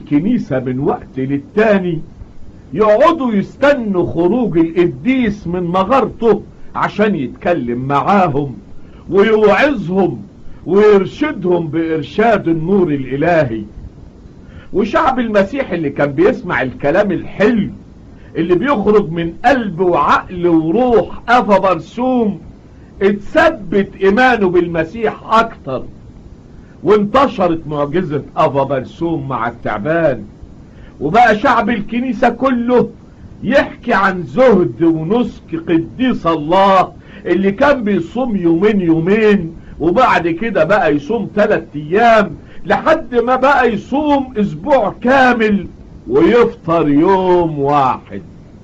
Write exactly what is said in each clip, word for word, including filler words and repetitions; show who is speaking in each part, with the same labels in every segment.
Speaker 1: الكنيسة من وقت للتاني يقعدوا يستنوا خروج القديس من مغارته عشان يتكلم معاهم ويوعظهم ويرشدهم بإرشاد النور الإلهي. وشعب المسيح اللي كان بيسمع الكلام الحلو اللي بيخرج من قلب وعقل وروح أبا برسوم اتثبت إيمانه بالمسيح أكتر، وانتشرت معجزة أبا برسوم مع التعبان، وبقى شعب الكنيسة كله يحكي عن زهد ونسك قديس الله اللي كان بيصوم يومين يومين وبعد كده بقى يصوم ثلاث ايام لحد ما بقى يصوم اسبوع كامل ويفطر يوم واحد.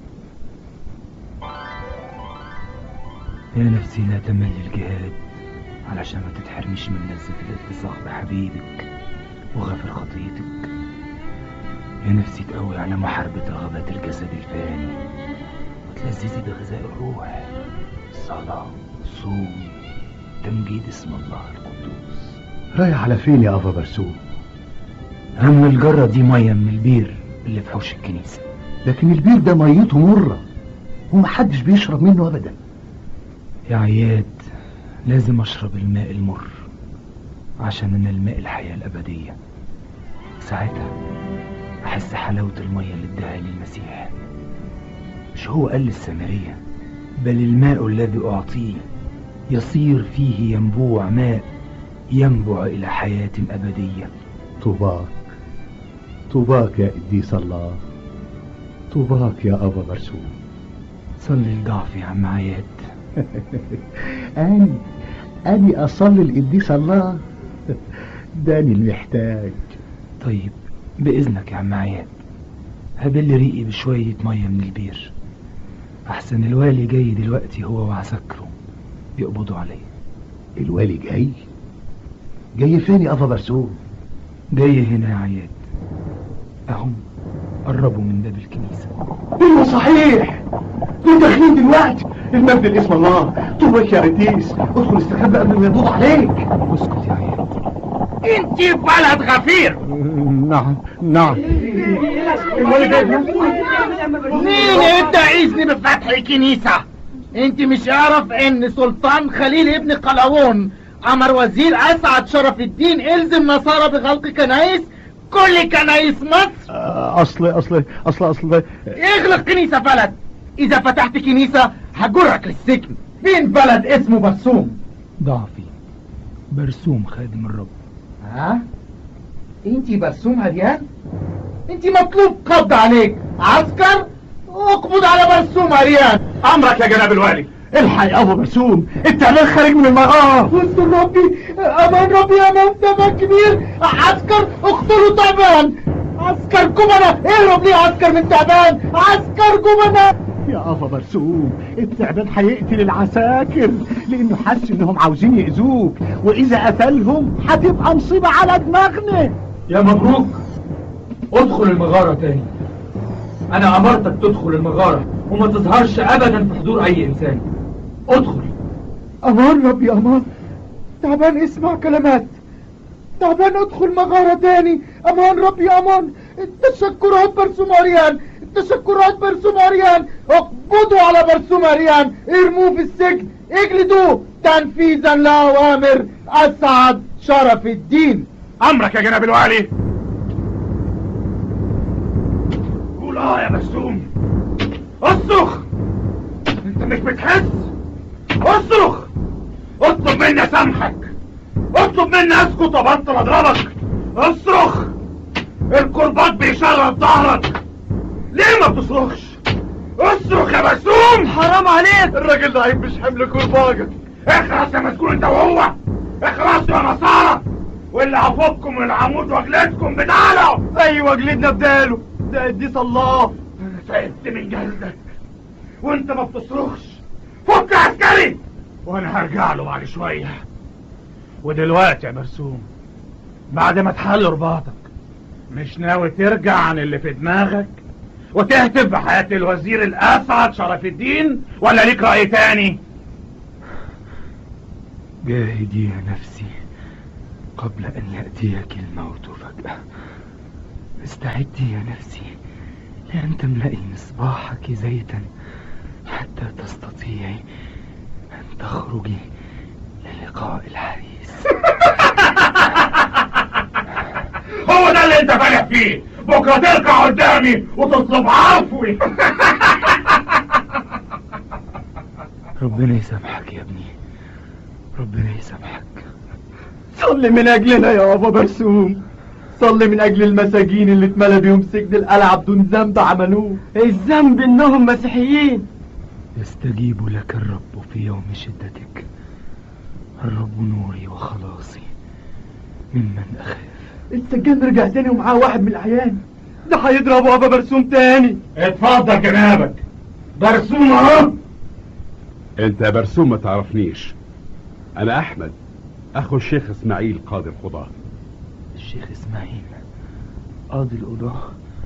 Speaker 2: يا نفسي لا تمل الجهاد علشان ما تتحرمش من لذة الاتصاق بحبيبك وغفر خطيتك. يا نفسي تقوي على محاربة رغبات الجسد الفاني وتلذذي بغذاء الروح، الصلاة، الصوم، تمجيد اسم الله القدوس.
Speaker 3: رايح على فين يا أبا برسوم؟
Speaker 2: هم الجرة دي مية من البير اللي في حوش الكنيسة.
Speaker 3: لكن البير ده ميته مرة ومحدش بيشرب منه أبدا.
Speaker 2: يا عياد لازم أشرب الماء المر عشان أنا الماء الحياة الأبدية. ساعتها أحس حلاوة المية اللي اداها لي المسيح. مش هو قال للسامرية بل الماء الذي أعطيه يصير فيه ينبوع ماء ينبع إلى حياة أبدية.
Speaker 3: طوباك طوباك يا قديس الله، طوباك يا أبا برسوم.
Speaker 2: صلي الضعف يا عم عياد.
Speaker 3: أني أني أصلي القديس الله؟ داني المحتاج.
Speaker 2: طيب بإذنك يا عم عياد هبل ريقي بشوية مية من البير، أحسن الوالي جاي دلوقتي هو وعسكره يقبضوا عليه.
Speaker 3: الوالي جاي؟ جاي فين يا أبا برسوم؟
Speaker 2: جاي هنا يا عياد، أهم قربوا من باب الكنيسة.
Speaker 3: ايوه صحيح، دول داخلين دلوقتي. المجد لاسم الله. طوبك يا قديس، ادخل استخبى قبل ما يقبضوا عليك.
Speaker 2: اسكت يا عياد.
Speaker 4: انت بلد غفير.
Speaker 3: نعم نعم.
Speaker 4: مين انت عايزني بفتح الكنيسة؟ انت مش عارف ان سلطان خليل ابن قلاوون امر وزير اسعد شرف الدين الزم نصارى بغلق كنايس كل كنايس مصر؟
Speaker 3: اصل اصل اصل اصل
Speaker 4: اغلق كنيسة بلد. اذا فتحت كنيسة هجرك للسجن. فين بلد اسمه برسوم؟
Speaker 2: ضعفي برسوم خادم الرب.
Speaker 4: ها؟ انتي برسوم عريان؟ انتي مطلوب قبض عليك. عسكر اقبض على برسوم عريان.
Speaker 1: امرك يا جناب الوالي.
Speaker 3: الحق يا ابو برسوم، التعبان خارج من المغاره.
Speaker 4: استر ربي، امان ربي، امان دمك كبير. عسكر اقتلوا تعبان. عسكر جبنة اهرب ليه عسكر من تعبان. عسكر جبنة.
Speaker 3: يا ابا برسوم التعبان هيقتل العساكر لانه حس انهم عاوزين يأذوك، واذا قتلهم هتبقى مصيبة على دماغنا.
Speaker 5: يا مبروك، ادخل المغارة تاني. انا امرتك تدخل المغارة وما تظهرش ابدا في حضور اي انسان. ادخل.
Speaker 4: امان ربي امان. تعبان اسمع كلمات. تعبان ادخل مغارة تاني. امان ربي امان. التشكرات برسوم عريان، التشكرات برسوم عريان. اقبضوا على برسوم عريان، ارموه في السجن، اجلدوه تنفيذا لأوامر اسعد شرف الدين.
Speaker 1: امرك يا جناب الوالي. قول اه يا برسوم. اصرخ. انت مش بتحس؟ اصرخ. اطلب مني اسامحك، اطلب مني اسكت وبطل اضربك. اصرخ. الكرباج بيشرد ظهرك. ليه ما بتصرخش؟ اصرخ يا برسوم.
Speaker 4: حرام عليك،
Speaker 1: الراجل ده عيب، مش حمل كرباجك. اخلص يا مسكون انت وهو، اخلصوا يا نصارى، واللي هفككم من العمود واجلدكم بداله.
Speaker 4: ايوه جلدنا بداله، ده قديس الله.
Speaker 1: انا تعبت من جلدك وانت ما بتصرخش. فك يا عسكري وانا هرجع له بعد شويه. ودلوقتي يا برسوم بعد ما تحل رباطك مش ناوي ترجع عن اللي في دماغك وتهتف بحياة الوزير الاسعد شرف الدين، ولا ليك رأي تاني؟
Speaker 2: جاهدي يا نفسي قبل ان يأتيك الموت فجأة. استعدي يا نفسي لأن تملئي مصباحك زيتا حتى تستطيعي أن تخرجي للقاء الحريس.
Speaker 1: هو ده اللي انت فالح فيه؟ بكره ترجع قدامي وتطلب عفوي.
Speaker 2: ربنا يسامحك يا ابني، ربنا يسامحك.
Speaker 4: صلي من اجلنا يا ابا برسوم، صلي من اجل المساجين اللي اتملى بيهم سجن القلعه بدون ذنب عملوه.
Speaker 6: الذنب انهم مسيحيين.
Speaker 2: يستجيب لك الرب في يوم شدتك، الرب نوري وخلاصي ممن اخاف.
Speaker 4: السجان رجع تاني ومعاه واحد من الاعيان، ده هيضربوا ابا برسوم تاني.
Speaker 1: اتفضل جنابك، برسوم اهو.
Speaker 7: انت يا برسوم ما تعرفنيش، انا احمد اخو الشيخ اسماعيل قاضي القضاة.
Speaker 2: الشيخ اسماعيل قاضي القضاة؟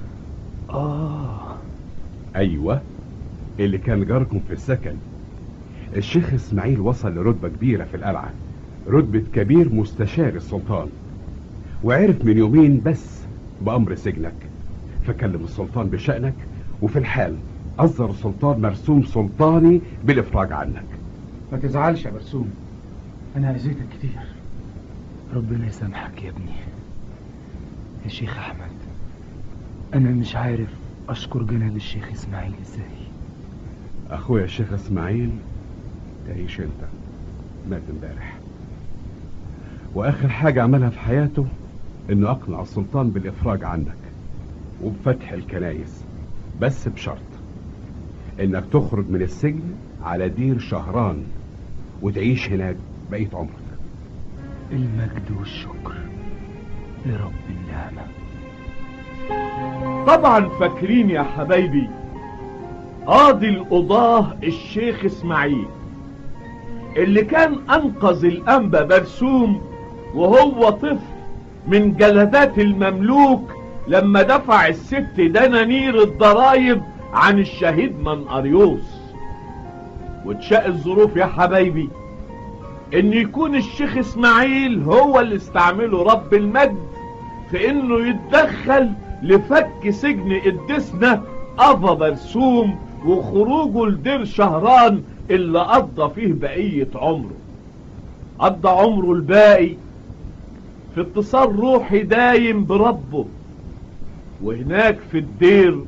Speaker 2: اه
Speaker 7: ايوه، اللي كان جاركم في السكن. الشيخ اسماعيل وصل لرتبة كبيرة في القلعة، رتبة كبير مستشار السلطان، وعرف من يومين بس بأمر سجنك، فكلم السلطان بشأنك، وفي الحال أصدر السلطان مرسوم سلطاني بالإفراج عنك.
Speaker 5: ما تزعلش يا برسوم، أنا أذيتك كتير.
Speaker 2: ربنا يسامحك يا ابني. يا شيخ أحمد، أنا مش عارف أشكر جناب الشيخ إسماعيل إزاي.
Speaker 7: أخويا الشيخ إسماعيل تعيش أنت، مات امبارح، وآخر حاجة عملها في حياته إنه أقنع السلطان بالإفراج عنك وبفتح الكنايس، بس بشرط إنك تخرج من السجن على دير شهران وتعيش هناك بقية عمرك.
Speaker 2: المجد والشكر لرب النعمة.
Speaker 1: طبعا فاكرين يا حبايبي قاضي القضاة الشيخ اسماعيل اللي كان انقذ الانبا برسوم وهو طفل من جلدات المملوك لما دفع الست دنانير الضرايب عن الشهيد منقريوس. وتشاء الظروف يا حبايبي ان يكون الشيخ اسماعيل هو اللي استعمله رب المجد في انه يتدخل لفك سجن قدسنا ابا برسوم وخروجه لدير شهران اللي قضى فيه بقية عمره. قضى عمره الباقي في اتصال روحي دايم بربه، وهناك في الدير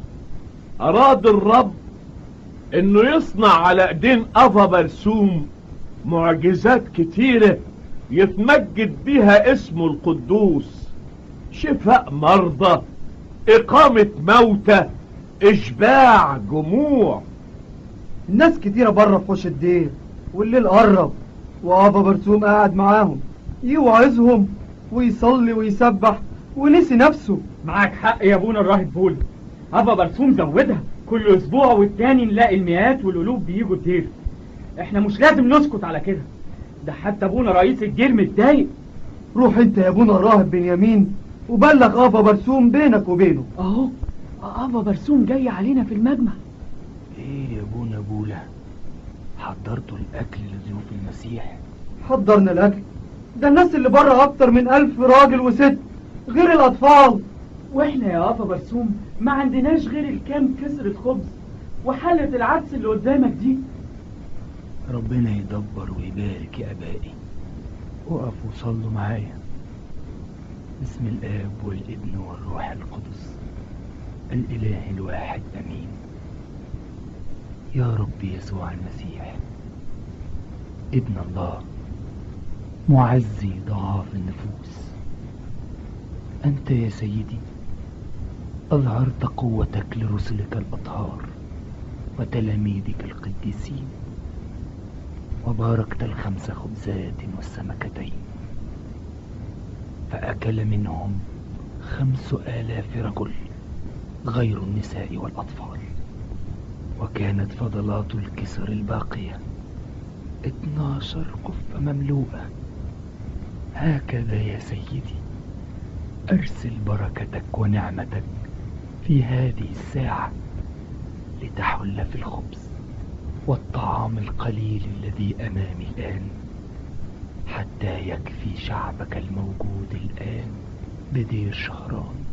Speaker 1: اراد الرب انه يصنع على ايدين ابا برسوم معجزات كتيرة يتمجد بيها اسمه القدوس، شفاء مرضى، اقامة موتى، اشباع جموع.
Speaker 4: الناس كتيرة بره في وش الدير والليل قرب، وابا برسوم قاعد معاهم يوعظهم ويصلي ويسبح ونسي نفسه.
Speaker 6: معاك حق يا ابونا الراهب بولي، ابا برسوم زودها، كل اسبوع والتاني نلاقي المئات والالوف بيجوا الدير. احنا مش لازم نسكت على كده، ده حتى ابونا رئيس الدير متضايق.
Speaker 4: روح انت يا ابونا الراهب بنيامين وبلغ ابا برسوم بينك وبينه.
Speaker 6: اهو ابا برسوم جاي علينا في المجمع.
Speaker 2: ايه يا ابونا بولا، حضرتوا الاكل لضيوف المسيح؟
Speaker 4: حضرنا الاكل، ده الناس اللي بره اكتر من الف راجل وست غير الاطفال.
Speaker 6: واحنا يا ابا برسوم ما عندناش غير الكام كسرة خبز وحلة العدس اللي قدامك دي.
Speaker 2: ربنا يدبر ويبارك يا ابائي. وقفوا وصلوا معايا. بسم الاب والابن والروح القدس الاله الواحد امين. يا رب يسوع المسيح ابن الله معزي ضعاف النفوس، انت يا سيدي اظهرت قوتك لرسلك الاطهار وتلاميذك القديسين، وباركت الخمس خبزات والسمكتين فأكل منهم خمس آلاف رجل غير النساء والأطفال، وكانت فضلات الكسر الباقية اتناشر قفة مملوءة. هكذا يا سيدي أرسل بركتك ونعمتك في هذه الساعة لتحل في الخبز والطعام القليل الذي أمامي الآن، حتى يكفي شعبك الموجود الآن بدير شهران.